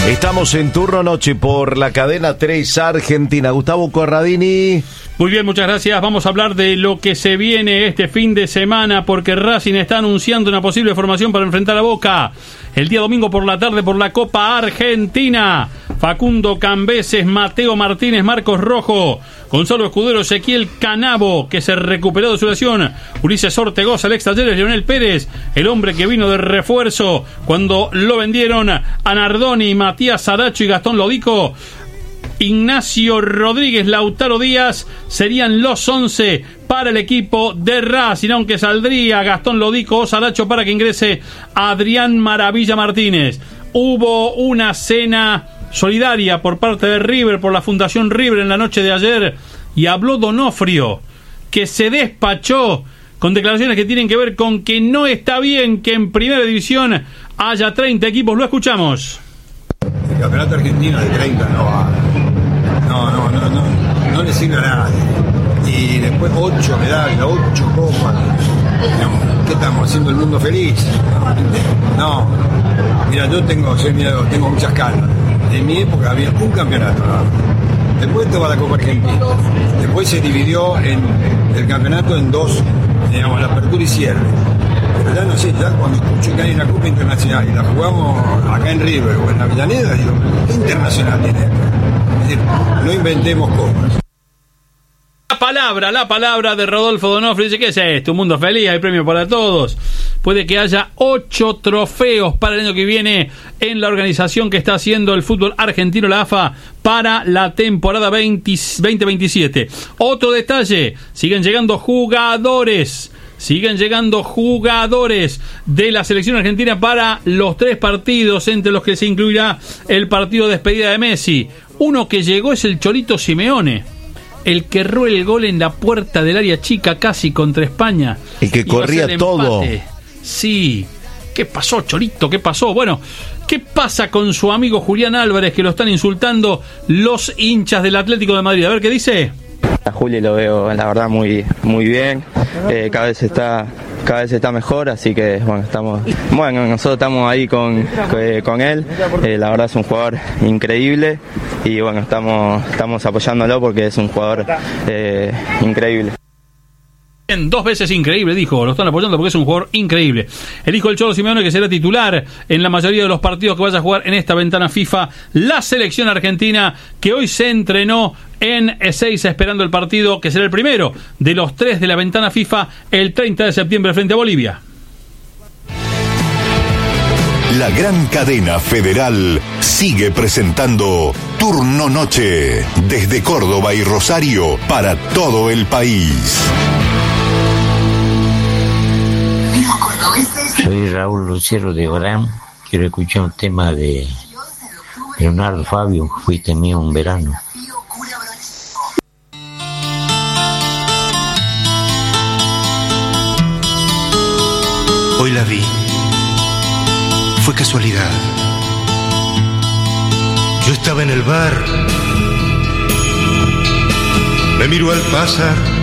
Estamos en Turno Noche por la cadena 3 Argentina. Gustavo Corradini. Muy bien, muchas gracias. Vamos a hablar de lo que se viene este fin de semana, porque Racing está anunciando una posible formación para enfrentar a Boca el día domingo por la tarde por la Copa Argentina. Facundo Cambeses, Mateo Martínez, Marcos Rojo, Gonzalo Escudero, Ezequiel Canabo, que se recuperó de su lesión, Ulises Ortegoza, Alex Talleres, Leonel Pérez, el hombre que vino de refuerzo cuando lo vendieron a Nardoni, Matías Saracho y Gastón Lodico, Ignacio Rodríguez, Lautaro Díaz, serían los 11 para el equipo de Racing, aunque saldría Gastón Lodico o Saracho para que ingrese Adrián Maravilla Martínez. Hubo una cena solidaria por parte de River, por la Fundación River en la noche de ayer, y habló Donofrio, que se despachó con declaraciones que tienen que ver con que no está bien que en primera división haya 30 equipos. Lo escuchamos. El campeonato argentino de 30 no le sirve a nadie. Y después 8 medallas, 8 copas. ¿Qué estamos haciendo el mundo feliz? No. Mira, yo tengo muchas canas. En mi época había un campeonato, ¿no? Después estaba la Copa Argentina. Después se dividió el campeonato en dos, digamos, la apertura y cierre. Pero ya no sé, ya cuando escucho que hay una Copa Internacional y la jugamos acá en River o en la Avellaneda, digo, ¿qué internacional tiene acá? Es decir, no inventemos copas. La palabra de Rodolfo Donofrio. Dice, ¿qué es esto? Un mundo feliz, hay premio para todos. Puede que haya 8 trofeos para el año que viene en la organización que está haciendo el fútbol argentino, la AFA, para la temporada 2027. Otro detalle, siguen llegando jugadores de la selección argentina para los 3 partidos, entre los que se incluirá el partido de despedida de Messi. Uno que llegó es el Cholito Simeone, el que erró el gol en la puerta del área chica casi contra España. El que corría todo. Sí. ¿Qué pasó, Cholito? ¿Qué pasó? Bueno, ¿qué pasa con su amigo Julián Álvarez, que lo están insultando los hinchas del Atlético de Madrid? A ver qué dice. A Juli lo veo, la verdad, muy bien. Cada vez está mejor, así que nosotros estamos ahí con él. La verdad es un jugador increíble y bueno, estamos apoyándolo porque es un jugador increíble. 2 veces increíble, dijo, lo están apoyando porque es un jugador increíble. El hijo del Cholo Simeone, que será titular en la mayoría de los partidos que vaya a jugar en esta ventana FIFA la selección argentina, que hoy se entrenó en Ezeiza esperando el partido que será el primero de los 3 de la ventana FIFA el 30 de septiembre frente a Bolivia. La gran cadena federal sigue presentando Turno Noche desde Córdoba y Rosario para todo el país. Soy Raúl Lucero de Orán. Quiero escuchar un tema de Leonardo Fabio, Fuiste mío un verano. Hoy la vi. Fue casualidad. Yo estaba en el bar. Me miró al pasar